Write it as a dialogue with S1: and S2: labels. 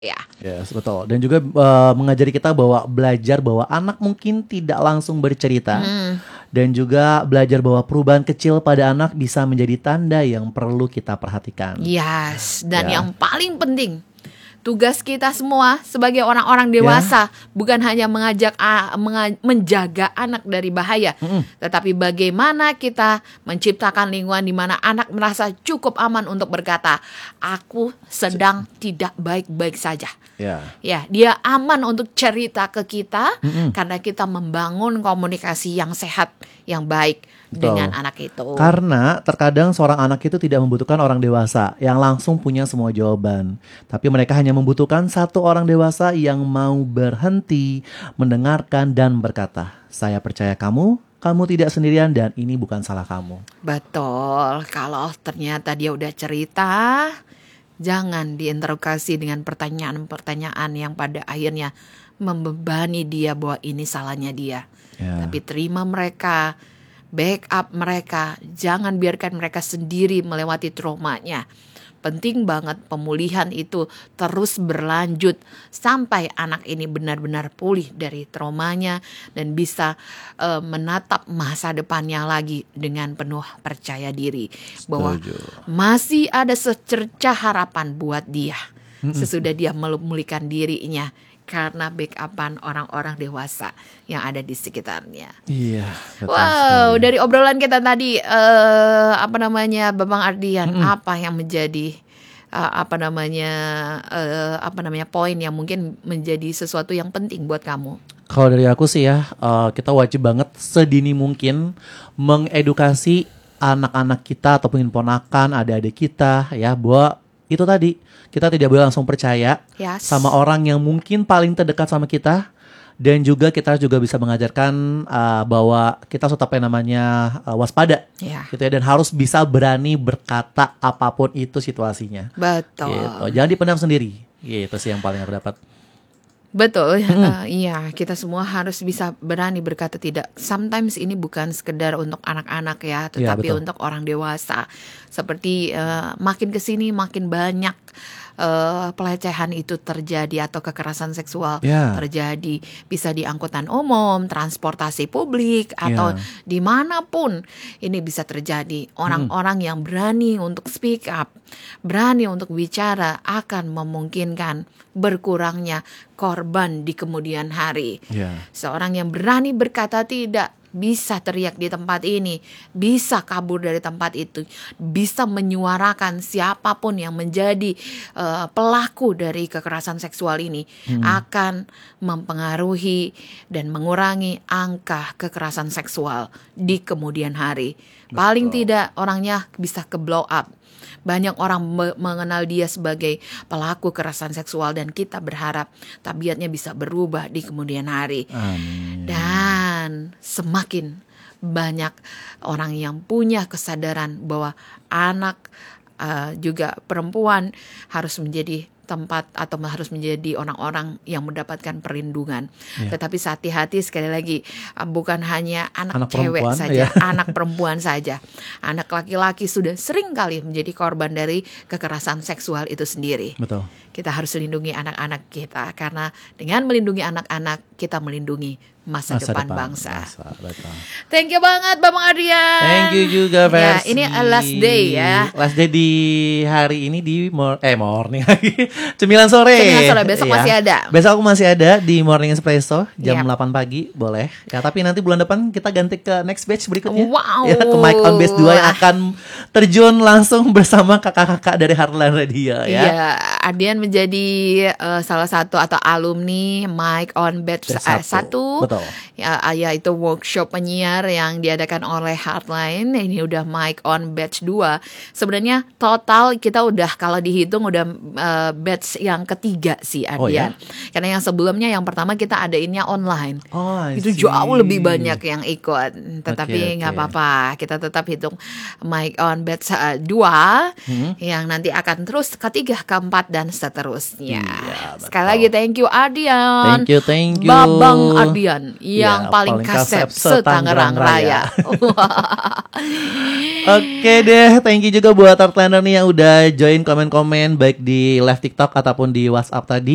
S1: Ya.
S2: Yes, betul. Dan juga mengajari kita bahwa belajar bahwa anak mungkin tidak langsung bercerita. Dan juga belajar bahwa perubahan kecil pada anak bisa menjadi tanda yang perlu kita perhatikan.
S1: Yes, dan
S2: Ya.
S1: yang paling penting, tugas kita semua sebagai orang-orang dewasa bukan hanya menjaga anak dari bahaya, tetapi bagaimana kita menciptakan lingkungan di mana anak merasa cukup aman untuk berkata, aku sedang tidak baik-baik saja. Ya, dia aman untuk cerita ke kita karena kita membangun komunikasi yang sehat, yang baik dengan anak itu.
S2: Karena terkadang seorang anak itu tidak membutuhkan orang dewasa yang langsung punya semua jawaban. Tapi mereka hanya membutuhkan satu orang dewasa yang mau berhenti, mendengarkan dan berkata, saya percaya kamu tidak sendirian dan ini bukan salah kamu.
S1: Betul, kalau ternyata dia udah cerita, jangan diinterogasi dengan pertanyaan-pertanyaan yang pada akhirnya membebani dia bahwa ini salahnya dia. Tapi terima mereka, backup mereka, jangan biarkan mereka sendiri melewati traumanya. Penting banget pemulihan itu terus berlanjut sampai anak ini benar-benar pulih dari traumanya dan bisa menatap masa depannya lagi dengan penuh percaya diri. Bahwa masih ada secercah harapan buat dia sesudah dia memulihkan dirinya karena backupan orang-orang dewasa yang ada di sekitarnya.
S2: Iya.
S1: Wow, dari obrolan kita tadi, Babang Ardian, apa yang menjadi poin yang mungkin menjadi sesuatu yang penting buat kamu?
S2: Kalau dari aku sih ya, kita wajib banget sedini mungkin mengedukasi anak-anak kita ataupun ponakan, adik-adik kita ya, bahwa itu tadi kita tidak boleh langsung percaya sama orang yang mungkin paling terdekat sama kita. Dan juga kita juga bisa mengajarkan bahwa kita tetap yang namanya waspada, gitu ya, dan harus bisa berani berkata apapun itu situasinya.
S1: Betul.
S2: Gitu. Jangan dipendam sendiri. Gitu sih yang paling aku dapat.
S1: Betul, iya, kita semua harus bisa berani berkata tidak. Sometimes ini bukan sekedar untuk anak-anak ya, tetapi untuk orang dewasa. Seperti makin kesini makin banyak pelecehan itu terjadi atau kekerasan seksual terjadi, bisa di angkutan umum, transportasi publik atau dimanapun ini bisa terjadi. Orang-orang yang berani untuk speak up, berani untuk bicara akan memungkinkan berkurangnya korban di kemudian hari. Seorang yang berani berkata tidak bisa teriak di tempat ini, bisa kabur dari tempat itu, bisa menyuarakan siapapun yang menjadi pelaku dari kekerasan seksual ini akan mempengaruhi dan mengurangi angka kekerasan seksual di kemudian hari. Paling tidak orangnya bisa ke blow up. Banyak orang mengenal dia sebagai pelaku kekerasan seksual dan kita berharap tabiatnya bisa berubah di kemudian hari.
S2: Amin.
S1: Dan semakin banyak orang yang punya kesadaran bahwa anak juga perempuan harus menjadi tempat atau harus menjadi orang-orang yang mendapatkan perlindungan. Tetapi hati-hati sekali lagi, bukan hanya anak cewek saja, anak perempuan saja. Anak laki-laki sudah sering kali menjadi korban dari kekerasan seksual itu sendiri.
S2: Betul.
S1: Kita harus melindungi anak-anak kita, karena dengan melindungi anak-anak kita melindungi masa depan bangsa. Thank you banget Babang Ardian.
S2: Thank you juga Versi.
S1: Ini last day ya.
S2: Last day di hari ini di morning lagi. Cemilan sore.
S1: Besok masih ada.
S2: Besok aku masih ada di Morning Espresso jam 8 pagi, boleh. Ya, tapi nanti bulan depan kita ganti ke next batch berikutnya.
S1: Wow.
S2: Ya, ke Mike on Base 2 yang akan terjun langsung bersama kakak-kakak dari Heartland Radio ya.
S1: Iya, Ardian menjadi salah satu atau alumni Mike on Batch 1.
S2: Betul.
S1: Ya, itu workshop penyiar yang diadakan oleh Heartline. Ini udah Mike on Batch 2. Sebenarnya total kita udah kalau dihitung udah batch yang ketiga sih Ardian. Karena yang sebelumnya yang pertama kita adainnya online. Itu jauh lebih banyak yang ikut. Tetapi nggak apa-apa, kita tetap hitung Mike on Batch 2 yang nanti akan terus ketiga, keempat dan seterusnya. Sekali lagi thank you Ardian.
S2: Thank you.
S1: Babang Ardian yang paling kasep se-Tangerang Raya.
S2: Oke deh, thank you juga buat Heartlander nih yang udah join komen-komen baik di live TikTok ataupun di WhatsApp tadi.